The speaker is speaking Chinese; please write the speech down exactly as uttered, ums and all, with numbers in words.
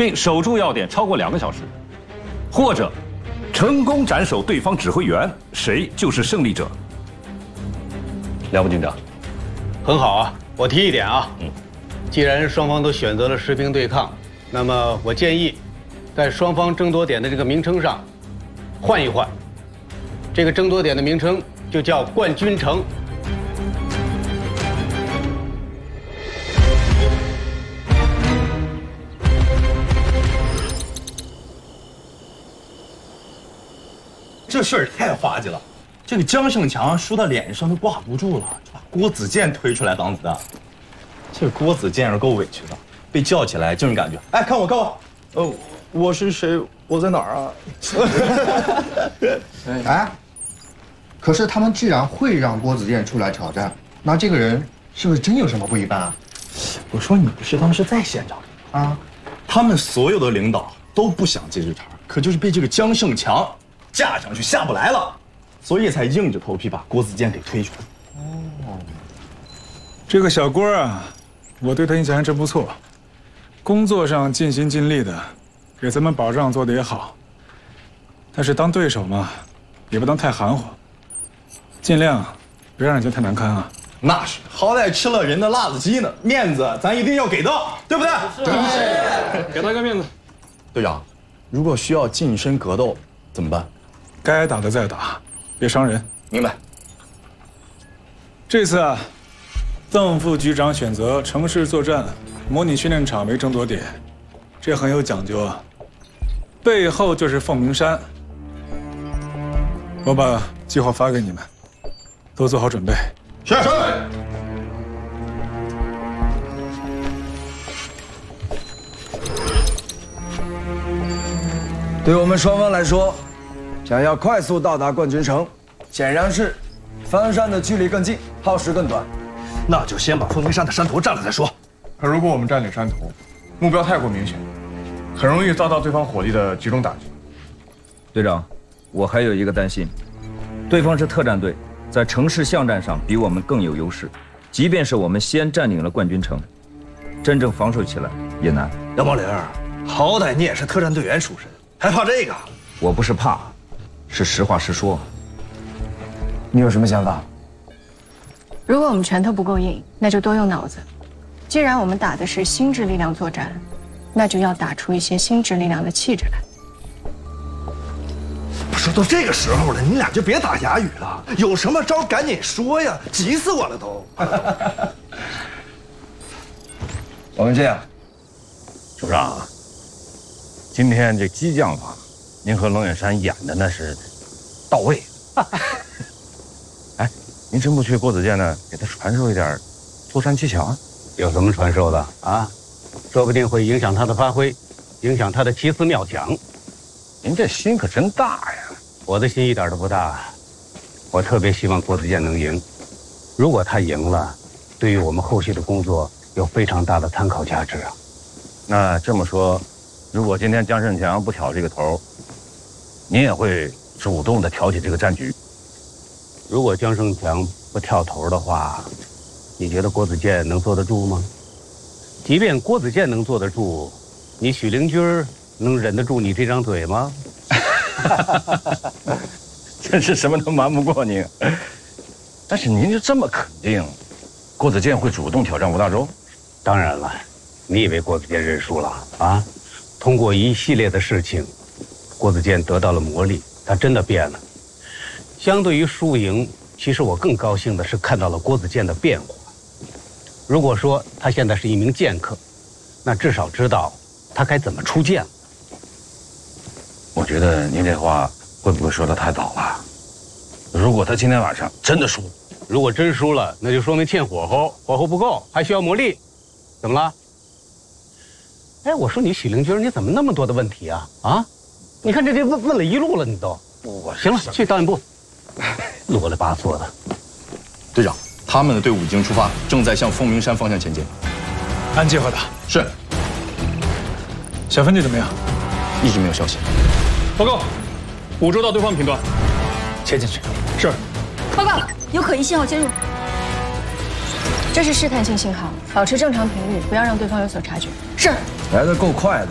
并守住要点超过两个小时，或者成功斩首对方指挥员，谁就是胜利者。梁副军长， 很好啊，我提一点啊，嗯，既然双方都选择了实兵对抗，那么我建议，在双方争夺点的这个名称上换一换，这个争夺点的名称就叫冠军城。 这事儿太滑稽了，这个江胜强输到脸上都挂不住了，就把郭子健推出来当子弹。这郭子健是够委屈的，被叫起来就是感觉，哎，看我，看我，呃，我是谁？我在哪儿啊？ 哎，可是他们既然会让郭子健出来挑战，那这个人是不是真有什么不一般啊？ 我说你不是当时在现场啊？他们所有的领导都不想接这茬，可就是被这个江胜强 架上去下不来了，所以才硬着头皮把郭子健给推出来。 哦，这个小郭啊，我对他印象还真不错，工作上尽心尽力的，给咱们保障做得也好。但是当对手嘛，也不当太含糊，尽量别让人家太难堪啊。 那是，好歹吃了人的辣子鸡呢，面子咱一定要给到，对不对？ 对，给他个面子。 队长，如果需要近身格斗怎么办？ 该打的再打，别伤人。 明白。 这次啊，邓副局长选择城市作战模拟训练场为争夺点，这很有讲究啊。背后就是凤鸣山。我把计划发给你们，都做好准备。 是。是。 对我们双方来说， 想要快速到达冠军城，显然是翻山的距离更近，耗时更短。 那就先把凤鸣山的山头占了再说。 可如果我们占领山头，目标太过明显，很容易遭到对方火力的集中打击。 队长，我还有一个担心，对方是特战队，在城市巷战上比我们更有优势。即便是我们先占领了冠军城，真正防守起来也难。 杨宝林，好歹你也是特战队员出身，还怕这个？ 我不是怕。 是实话实说。 你有什么想法？ 如果我们拳头不够硬，那就多用脑子。既然我们打的是心智力量作战，那就要打出一些心智力量的气质来。 不是，都这个时候了，你俩就别打哑语了，有什么招赶紧说呀，急死我了都。 我们这样， 首长，今天这激将法， 您和冷远山演的那是到位。哎，您真不去郭子健呢，给他传授一点作战技巧啊？ 有什么传授的啊？说不定会影响他的发挥，影响他的奇思妙想。 您这心可真大呀！ 我的心一点都不大，我特别希望郭子健能赢。如果他赢了，对于我们后续的工作有非常大的参考价值啊。 那这么说，如果今天江胜强不挑这个头， 您也会主动的挑起这个战局。 如果江胜强不跳头的话，你觉得郭子健能坐得住吗？即便郭子健能坐得住，你许灵军能忍得住你这张嘴吗？ 真是什么都瞒不过您。但是您就这么肯定，郭子健会主动挑战吴大洲？ 当然了，你以为郭子健认输了啊？通过一系列的事情， 郭子健得到了磨砺，他真的变了。相对于输赢，其实我更高兴的是看到了郭子健的变化。如果说他现在是一名剑客，那至少知道他该怎么出剑了。 我觉得您这话会不会说得太早了？如果他今天晚上真的输， 如果真输了，那就说明欠火候，火候不够，还需要磨砺。怎么了？哎，我说你许灵军，你怎么那么多的问题啊？啊？ 你看这这问问了一路了，你都，我行了，去导演部，啰里吧嗦的。 队长，他们的队伍已经出发，正在向凤鸣山方向前进。 按计划打。 是。 小分队怎么样？ 一直没有消息。 报告，五周到对方频段， 切进去。 是。 报告，有可疑信号接入。 这是试探性信号，保持正常频率，不要让对方有所察觉。 是。 来得够快的，